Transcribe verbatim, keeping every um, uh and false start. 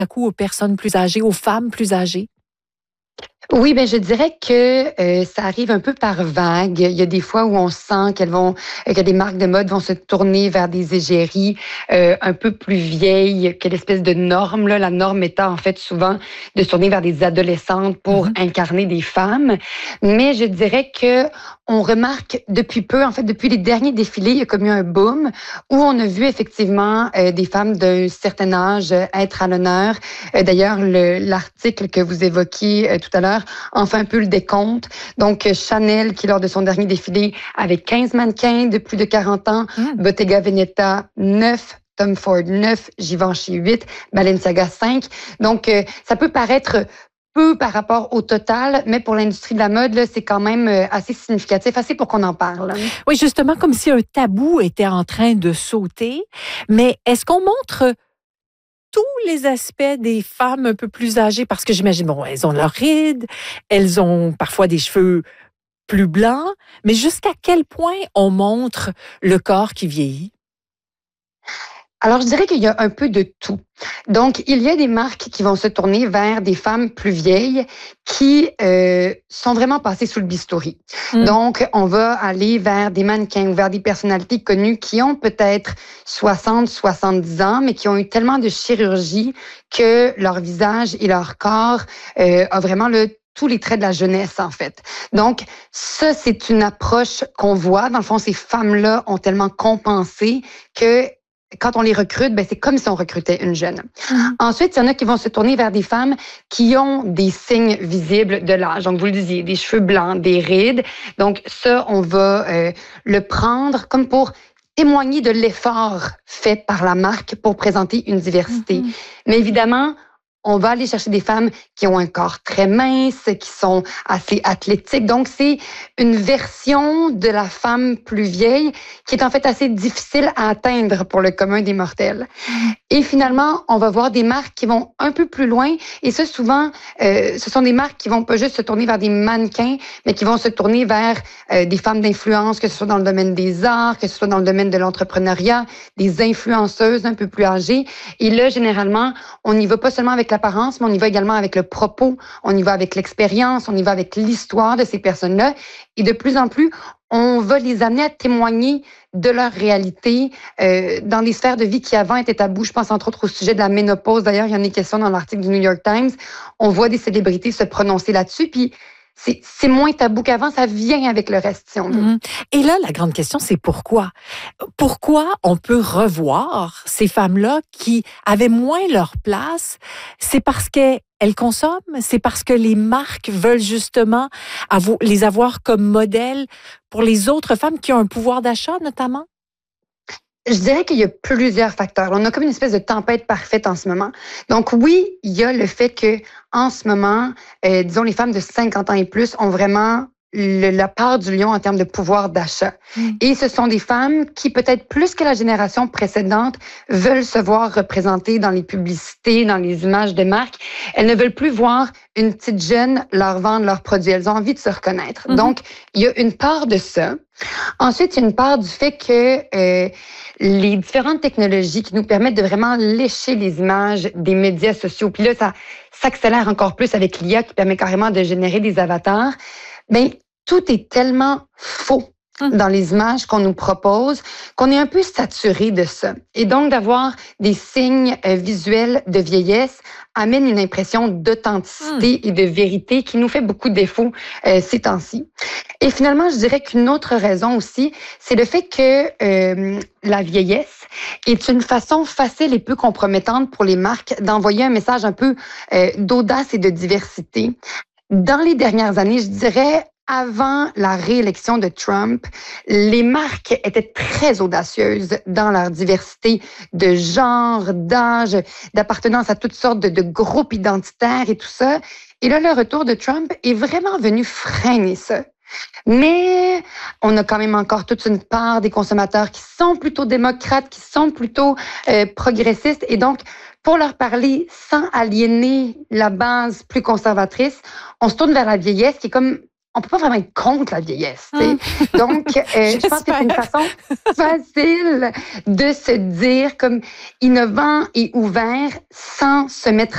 à coup aux personnes plus âgées, aux femmes plus âgées? Oui, ben je dirais que euh, ça arrive un peu par vague. Il y a des fois où on sent qu'elles vont, euh, que des marques de mode vont se tourner vers des égéries euh, un peu plus vieilles que l'espèce de norme. Là. La norme étant en fait souvent de se tourner vers des adolescentes pour Mm-hmm. incarner des femmes. Mais je dirais que on remarque depuis peu, en fait, depuis les derniers défilés, il y a comme eu un boom où on a vu effectivement euh, des femmes d'un certain âge euh, être à l'honneur. Euh, D'ailleurs, le- l'article que vous évoquiez euh, tout à l'heure en fait un peu le décompte. Donc, euh, Chanel, qui lors de son dernier défilé avait quinze mannequins de plus de quarante ans, Mm. Bottega Veneta, neuf, Tom Ford, neuf, Givenchy, huit, Balenciaga, cinq. Donc, euh, ça peut paraître peu par rapport au total, mais pour l'industrie de la mode, là, c'est quand même euh, assez significatif, assez pour qu'on en parle. Oui, justement, comme si un tabou était en train de sauter. Mais est-ce qu'on montre tous les aspects des femmes un peu plus âgées? Parce que j'imagine, bon, elles ont leurs rides, elles ont parfois des cheveux plus blancs, mais jusqu'à quel point on montre le corps qui vieillit? Alors, je dirais qu'il y a un peu de tout. Donc, il y a des marques qui vont se tourner vers des femmes plus vieilles qui euh, sont vraiment passées sous le bistouri. Mm. Donc, on va aller vers des mannequins ou vers des personnalités connues qui ont peut-être soixante, soixante-dix ans, mais qui ont eu tellement de chirurgie que leur visage et leur corps euh, a vraiment le tous les traits de la jeunesse, en fait. Donc, ça, c'est une approche qu'on voit. Dans le fond, ces femmes-là ont tellement compensé que quand on les recrute, ben c'est comme si on recrutait une jeune. Mm. Ensuite, il y en a qui vont se tourner vers des femmes qui ont des signes visibles de l'âge. Donc, vous le disiez, des cheveux blancs, des rides. Donc, ça, on va euh, le prendre comme pour témoigner de l'effort fait par la marque pour présenter une diversité. Mm-hmm. Mais évidemment, on va aller chercher des femmes qui ont un corps très mince, qui sont assez athlétiques. Donc, c'est une version de la femme plus vieille qui est en fait assez difficile à atteindre pour le commun des mortels. Et finalement, on va voir des marques qui vont un peu plus loin. Et ça, souvent, euh, ce sont des marques qui vont pas juste se tourner vers des mannequins, mais qui vont se tourner vers euh, des femmes d'influence, que ce soit dans le domaine des arts, que ce soit dans le domaine de l'entrepreneuriat, des influenceuses un peu plus âgées. Et là, généralement, on n'y va pas seulement avec l'apparence, mais on y va également avec le propos, on y va avec l'expérience, on y va avec l'histoire de ces personnes-là. Et de plus en plus, on va les amener à témoigner de leur réalité euh, dans des sphères de vie qui avant étaient tabous. Je pense entre autres au sujet de la ménopause. D'ailleurs, il y en a une question dans l'article du New York Times. On voit des célébrités se prononcer là-dessus, puis c'est, c'est moins tabou qu'avant. Ça vient avec le reste, si on veut. Mm-hmm. Et là, la grande question, c'est pourquoi? Pourquoi on peut revoir ces femmes-là qui avaient moins leur place? C'est parce qu'elles elles consomment? C'est parce que les marques veulent justement avo- les avoir comme modèles pour les autres femmes qui ont un pouvoir d'achat, notamment? Je dirais qu'il y a plusieurs facteurs. On a comme une espèce de tempête parfaite en ce moment. Donc oui, il y a le fait que en ce moment, euh, disons, les femmes de cinquante ans et plus ont vraiment le, la part du lion en termes de pouvoir d'achat. Mm. Et ce sont des femmes qui, peut-être plus que la génération précédente, veulent se voir représentées dans les publicités, dans les images de marque. Elles ne veulent plus voir une petite jeune leur vendre leurs produits. Elles ont envie de se reconnaître. Mm-hmm. Donc, il y a une part de ça. Ensuite, il y a une part du fait que euh, les différentes technologies qui nous permettent de vraiment lécher les images des médias sociaux, puis là, ça s'accélère encore plus avec l'I A qui permet carrément de générer des avatars, bien, tout est tellement faux dans les images qu'on nous propose, qu'on est un peu saturé de ça. Et donc, d'avoir des signes euh, visuels de vieillesse amène une impression d'authenticité mm. et de vérité qui nous fait beaucoup de défauts euh, ces temps-ci. Et finalement, je dirais qu'une autre raison aussi, c'est le fait que euh, la vieillesse est une façon facile et peu compromettante pour les marques d'envoyer un message un peu euh, d'audace et de diversité. Dans les dernières années, je dirais, avant la réélection de Trump, les marques étaient très audacieuses dans leur diversité de genre, d'âge, d'appartenance à toutes sortes de, de groupes identitaires et tout ça. Et là, le retour de Trump est vraiment venu freiner ça. Mais on a quand même encore toute une part des consommateurs qui sont plutôt démocrates, qui sont plutôt euh, progressistes. Et donc, pour leur parler sans aliéner la base plus conservatrice, on se tourne vers la vieillesse qui est comme... On peut pas vraiment être contre la vieillesse. Mmh. Donc, euh, je pense que c'est une façon facile de se dire comme innovant et ouvert sans se mettre